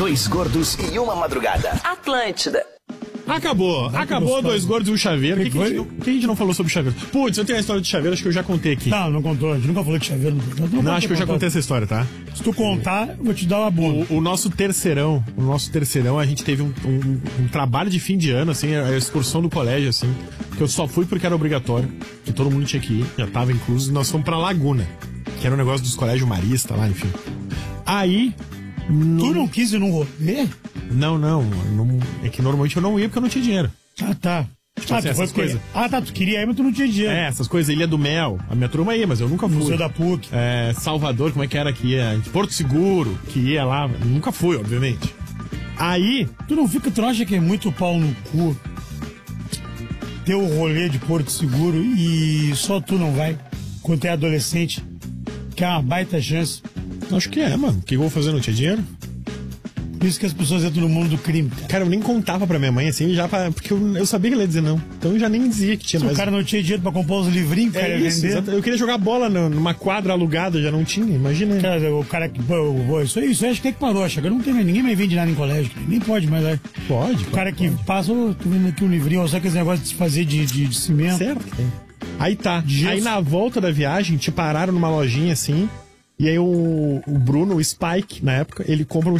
Dois gordos e uma madrugada. Atlântida. Acabou Dois Gordos e um Chaveiro. O que a gente não falou sobre Chaveiro? Putz, eu tenho a história de Chaveiro, acho que eu já contei aqui. Não contou. A gente nunca falou de Chaveiro. Não, acho que eu já contei essa história, tá? Se tu contar, eu vou te dar uma boa. O nosso terceirão, a gente teve um trabalho de fim de ano, assim, a excursão do colégio, assim, que eu só fui porque era obrigatório, que todo mundo tinha que ir, já tava incluso, e nós fomos pra Laguna, que era um negócio dos colégios maristas lá, enfim. Aí... Tu não quis ir num rolê? Não. É que normalmente eu não ia porque eu não tinha dinheiro. Tá. Tipo assim, essas coisas. Tu queria ir, mas tu não tinha dinheiro. Essas coisas, Ilha do Mel. A minha turma ia, mas eu nunca fui. Museu da PUC. Salvador, como é que era que ia? Porto Seguro, que ia lá. Nunca fui, obviamente. Aí... Tu não acha que é muito pau no cu ter o rolê de Porto Seguro e só tu não vai, quando é adolescente, que é uma baita chance? Acho que é, mano. O que eu vou fazer? Não tinha dinheiro? Por isso que as pessoas entram no mundo do crime, cara. Cara, eu nem contava pra minha mãe, assim, porque eu sabia que ela ia dizer não. Então eu já nem dizia que tinha mais. O cara não tinha dinheiro pra comprar os livrinhos, cara, ia vender. Exato. Eu queria jogar bola numa quadra alugada, já não tinha, imagina. Cara, o cara que... Isso aí acho que é que parou, acho que não tem mais, ninguém mais vende nada em colégio, nem pode mais, né? Pode. O cara que passa, tô vendo aqui um livrinho, só que esse negócio de se fazer de cimento. Certo. Aí tá. Aí na volta da viagem, te pararam numa lojinha assim, e aí o Bruno, o Spike, na época, ele compra um